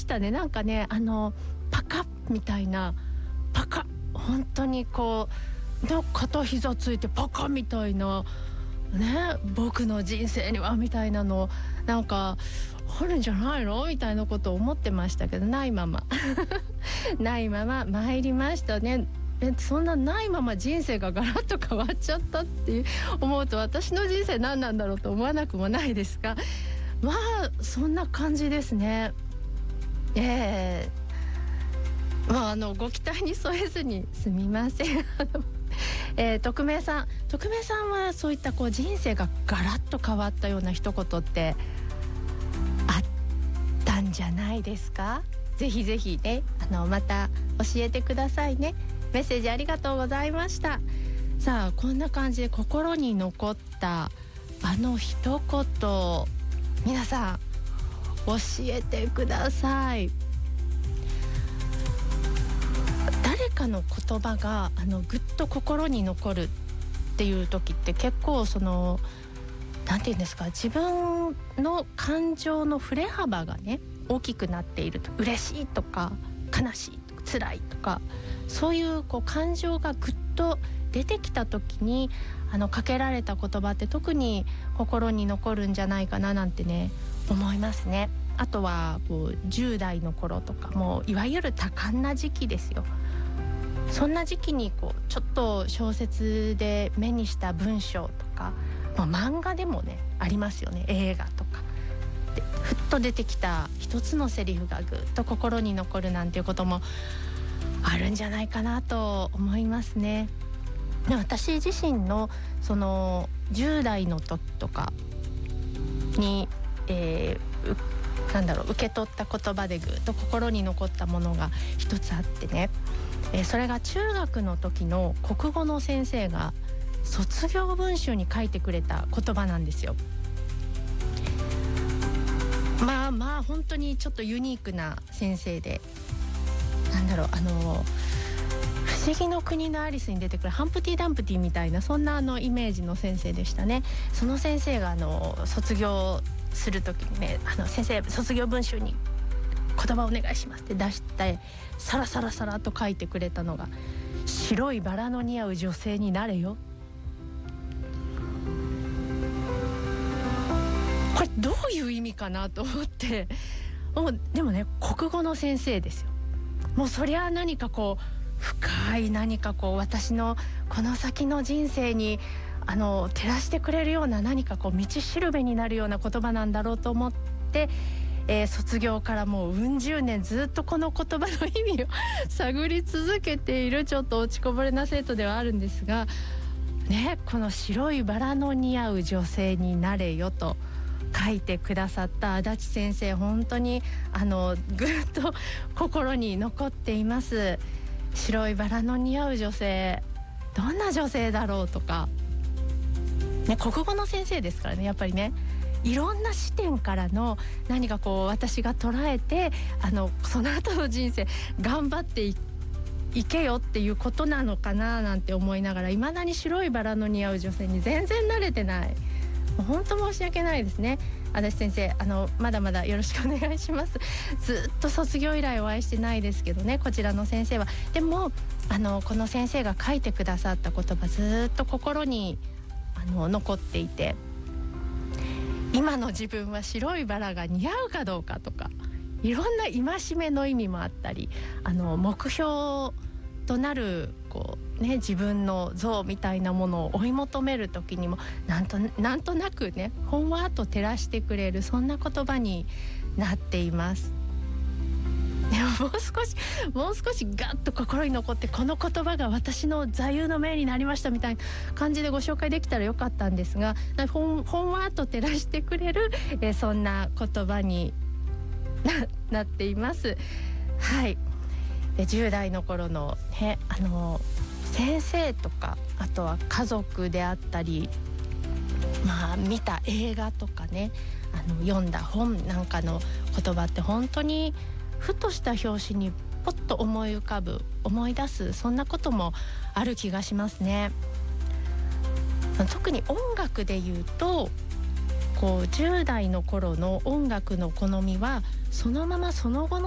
したね。なんかねパカッみたいな、パカッ、本当にこう片膝ついてパカッみたいなね、僕の人生にはみたいなのなんかあるんじゃないのみたいなことを思ってましたけど、ないままないまま参りましたね。そんなないまま人生がガラッと変わっちゃったって思うと、私の人生何なんだろうと思わなくもないですが、まあそんな感じですね。ご期待に添えずにすみません匿名さんはそういったこう人生がガラッと変わったような一言ってあったんじゃないですか。ぜひぜひねまた教えてくださいね。メッセージありがとうございました。さあこんな感じで心に残った一言、皆さん教えてください。誰かの言葉がぐっと心に残るっていう時って結構なんていうんですか、自分の感情の振れ幅がね大きくなっていると、嬉しいとか悲しいとか辛いとか、そういう感情がぐっと出てきた時にかけられた言葉って特に心に残るんじゃないかななんてね思いますね。あとは10代の頃とかもいわゆる多感な時期ですよ。そんな時期にちょっと小説で目にした文章とか、漫画でもねありますよね。映画とかでふっと出てきた一つのセリフがぐっと心に残るなんていうこともあるんじゃないかなと思いますね。で私自身の10代の時とかに、受け取った言葉でぐっと心に残ったものが一つあってね、それが中学の時の国語の先生が卒業文集に書いてくれた言葉なんですよ。まあ本当にちょっとユニークな先生で、不思議の国のアリスに出てくるハンプティ・ダンプティみたいな、そんなイメージの先生でしたね。その先生が卒業する時にね、先生卒業文集に言葉お願いしますって出してサラサラサラと書いてくれたのが、白いバラの似合う女性になれよ。これどういう意味かなと思って、でもね国語の先生ですよ。もうそりゃ何か深い何か私のこの先の人生に照らしてくれるような何か道しるべになるような言葉なんだろうと思って、卒業からもううん十年ずっとこの言葉の意味を探り続けているちょっと落ちこぼれな生徒ではあるんですがね、この白いバラの似合う女性になれよと書いてくださった足立先生、本当にぐっと心に残っています。白いバラの似合う女性、どんな女性だろうとか、ね、国語の先生ですからね、やっぱりねいろんな視点からの何か私が捉えてその後の人生頑張っていけよっていうことなのかななんて思いながら、未だに白いバラの似合う女性に全然慣れてない。本当申し訳ないですね。足立先生まだまだよろしくお願いします。ずっと卒業以来お会いしてないですけどね、こちらの先生は。でもこの先生が書いてくださった言葉ずっと心に残っていて、今の自分は白いバラが似合うかどうかとか、いろんな戒めの意味もあったり、目標となる自分の像みたいなものを追い求める時にもなんとなくねほんわっと照らしてくれる、そんな言葉になっています。でももう少しガッと心に残って、この言葉が私の座右の銘になりましたみたいな感じでご紹介できたらよかったんですが、ほんわっと照らしてくれる、そんな言葉になっています。はい。10代の頃のね先生とか、あとは家族であったり、見た映画とかね読んだ本なんかの言葉って本当にふとした拍子にポッと思い浮かぶ、思い出す、そんなこともある気がしますね。特に音楽で言うと10代の頃の音楽の好みはそのままその後の